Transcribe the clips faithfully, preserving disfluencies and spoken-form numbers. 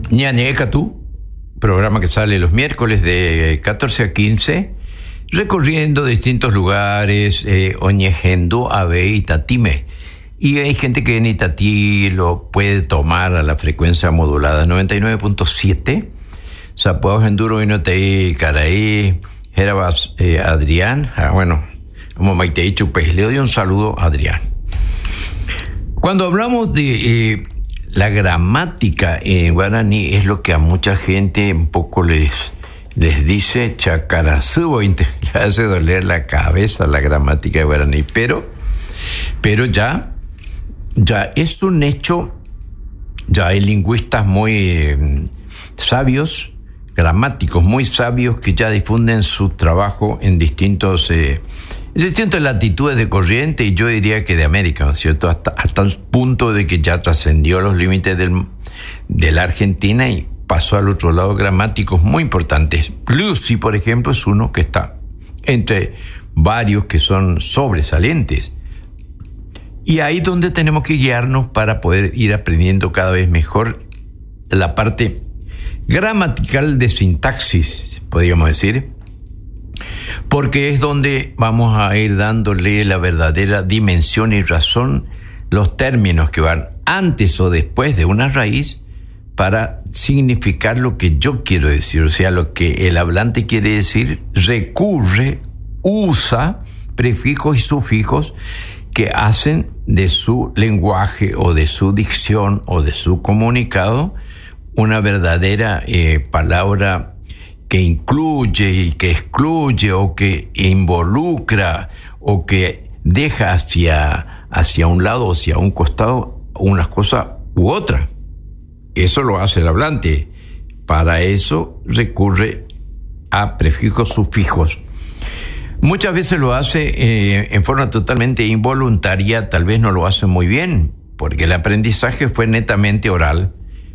Ñañecatú, programa que sale los miércoles de catorce a quince, recorriendo distintos lugares, eh, Oñejendo, Abe y Tatime. Y hay gente que en Itatí lo puede tomar a la frecuencia modulada noventa y nueve punto siete. Zapuados, Enduro, Inotei, Caraí, Jerabas, eh, Adrián. Ah, bueno, como Maitei Chupes, le doy un saludo a Adrián. Cuando hablamos de eh, la gramática en guaraní, es lo que a mucha gente un poco les, les dice chacarazú, le hace doler la cabeza la gramática de guaraní, pero, pero ya, ya es un hecho, ya hay lingüistas muy eh, sabios, gramáticos muy sabios que ya difunden su trabajo en distintos... Eh, distintas latitudes de corriente, y yo diría que de América, ¿no es cierto? Hasta, hasta el punto de que ya trascendió los límites del, de la Argentina y pasó al otro lado, gramáticos muy importantes. Lucy, por ejemplo, es uno que está entre varios que son sobresalientes. Y ahí es donde tenemos que guiarnos para poder ir aprendiendo cada vez mejor la parte gramatical de sintaxis, podríamos decir, porque es donde vamos a ir dándole la verdadera dimensión y razón, los términos que van antes o después de una raíz para significar lo que yo quiero decir, o sea, lo que el hablante quiere decir, recurre, usa prefijos y sufijos que hacen de su lenguaje o de su dicción o de su comunicado una verdadera eh, palabra que incluye y que excluye o que involucra o que deja hacia, hacia un lado o hacia un costado unas cosas u otras. Eso lo hace el hablante. Para eso recurre a prefijos, sufijos. Muchas veces lo hace eh, en forma totalmente involuntaria, tal vez no lo hace muy bien, porque el aprendizaje fue netamente oral.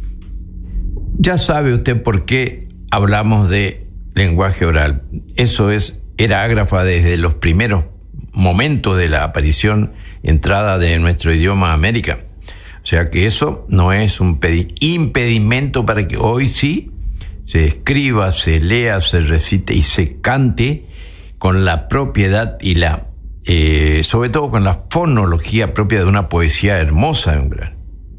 Ya sabe usted por qué hablamos de lenguaje oral. Eso es, era ágrafa desde los primeros momentos de la aparición, entrada de nuestro idioma a América. O sea que eso no es un pedi- impedimento para que hoy sí se escriba, se lea, se recite y se cante con la propiedad y la, eh, sobre todo con la fonología propia de una poesía hermosa. Hombre.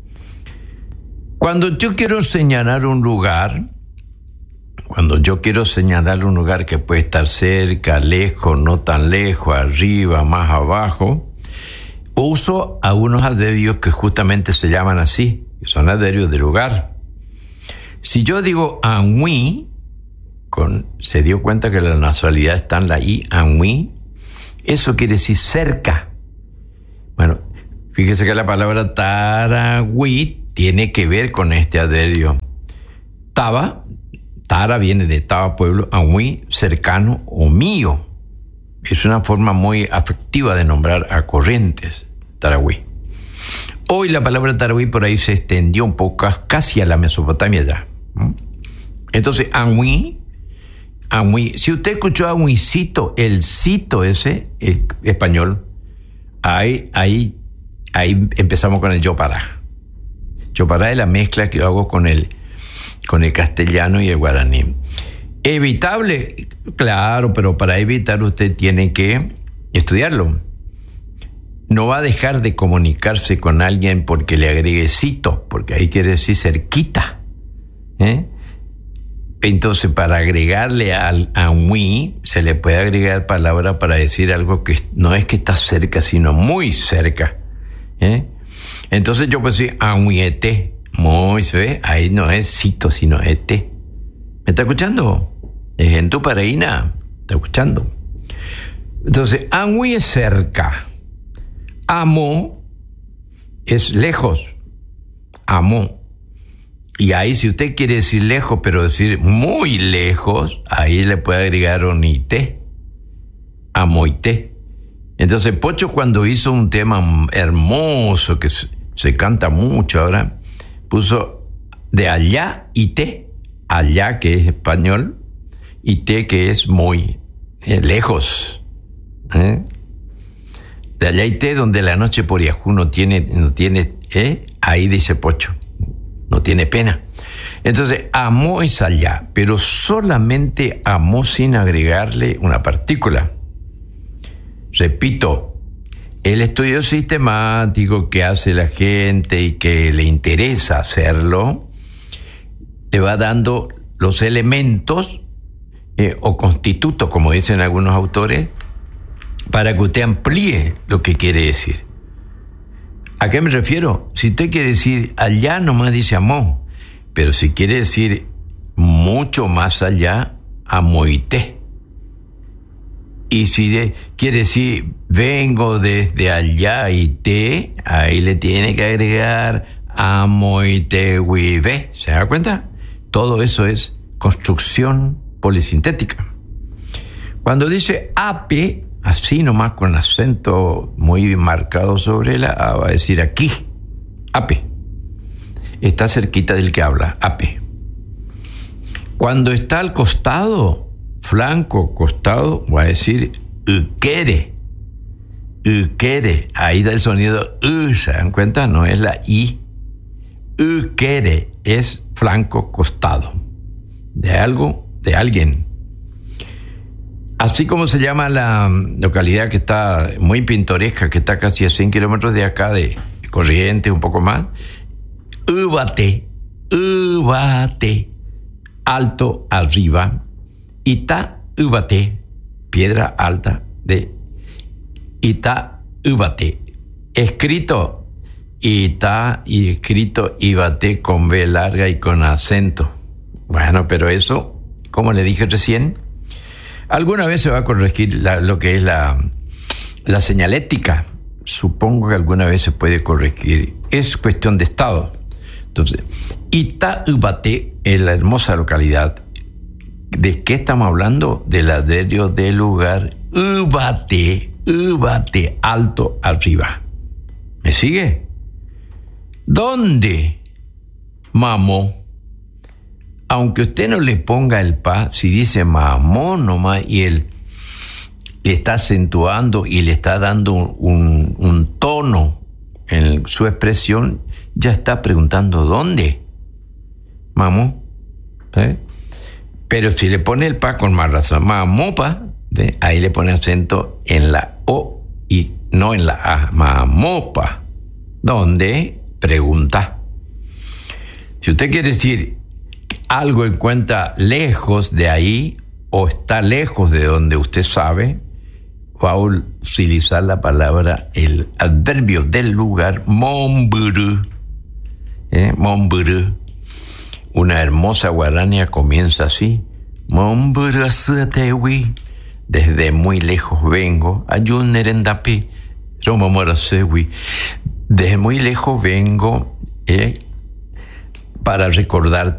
Cuando yo quiero señalar un lugar, Cuando yo quiero señalar un lugar que puede estar cerca, lejos, no tan lejos, arriba, más abajo, uso algunos adverbios que justamente se llaman así, que son adverbios de lugar. Si yo digo anhui, con, se dio cuenta que la nasalidad está en la i, anhui, eso quiere decir cerca. Bueno, fíjese que la palabra taragüí tiene que ver con este adverbio. Taba, Tara viene de Taba, pueblo, a muy cercano o mío. Es una forma muy afectiva de nombrar a Corrientes, Taragüí. Hoy la palabra Taragüí por ahí se extendió un poco, casi a la Mesopotamia ya. Entonces, Anhui, Anhui, si usted escuchó a Anhuicito, el cito ese, el español, ahí, ahí, ahí empezamos con el yopará. Yopará es la mezcla que yo hago con el con el castellano y el guaraní. ¿Evitable? Claro, pero para evitar usted tiene que estudiarlo. No va a dejar de comunicarse con alguien porque le agregue cito, porque ahí quiere decir cerquita. ¿Eh? Entonces, para agregarle al anhui, se le puede agregar palabra para decir algo que no es que está cerca, sino muy cerca. ¿Eh? Entonces yo puedo decir anhuiete. Muy se ve, ahí no es cito, sino este. ¿Me está escuchando? Es en tu paraína. ¿Está escuchando? Entonces, anhui es cerca. Amo es lejos. Amo. Y ahí, si usted quiere decir lejos, pero decir muy lejos, ahí le puede agregar un ite. Amoite. Entonces, Pocho, cuando hizo un tema hermoso que se, se canta mucho ahora, puso de allá y te, allá que es español, y te que es muy eh, lejos. ¿Eh? De allá y te, donde la noche por Yahoo no tiene, no tiene, ¿eh? Ahí dice Pocho, no tiene pena. Entonces, amó es allá, pero solamente amó sin agregarle una partícula. Repito, el estudio sistemático que hace la gente y que le interesa hacerlo, te va dando los elementos eh, o constitutos, como dicen algunos autores, para que usted amplíe lo que quiere decir. ¿A qué me refiero? Si usted quiere decir allá, nomás dice amó, pero si quiere decir mucho más allá, amoité. Y si de, quiere decir vengo desde allá y te, ahí le tiene que agregar amoité huive. ¿Se da cuenta? Todo eso es construcción polisintética. Cuando dice ape, así nomás con acento muy marcado sobre la A, va a decir aquí, ape. Está cerquita del que habla, ape. Cuando está al costado, flanco, costado, va a decir uquere. Uquere. Ahí da el sonido u, ¿se dan cuenta? No es la I. Uquere es flanco, costado. De algo, de alguien. Así como se llama la localidad que está muy pintoresca, que está casi a cien kilómetros de acá, de Corrientes, un poco más. Ubate, Ubate, alto arriba. Ita Ubate, piedra alta de Ita Ubate. Escrito Ita y escrito Ibate con B larga y con acento. Bueno, pero eso, como le dije recién, alguna vez se va a corregir la, lo que es la, la señalética. Supongo que alguna vez se puede corregir. Es cuestión de estado. Entonces, Itaubate es la hermosa localidad. ¿De qué estamos hablando? Del adverbio del lugar. Ubate, ubate, alto arriba. ¿Me sigue? ¿Dónde? Mamó. Aunque usted no le ponga el pa, si dice mamó nomás y él le está acentuando y le está dando un, un, un tono en su expresión, ya está preguntando ¿dónde? Mamó. ¿Eh? Pero si le pone el pa con más razón, mamopa, ¿eh? Ahí le pone acento en la O y no en la A. Mamopa. ¿Dónde? Pregunta. Si usted quiere decir algo encuentra lejos de ahí o está lejos de donde usted sabe, va a utilizar la palabra, el adverbio del lugar, momburu. ¿Eh? Momburu. Una hermosa guarania comienza así. Momburu asatewi. Desde muy lejos vengo. Ayunerendapi. Romomorasewi. Desde muy lejos vengo, ¿eh? para recordarte